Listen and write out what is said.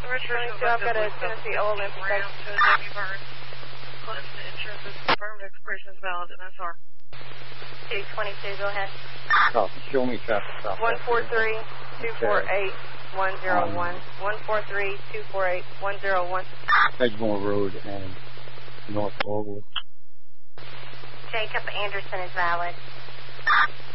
I've got a Tennessee oil inspection. Insurance is confirmed. Expiration is valid. MSR. 222, go ahead. Copy. Show me traffic stop. 143-248-101. 143-248-101. Edgemore Road and North Oval. Jacob Anderson is valid.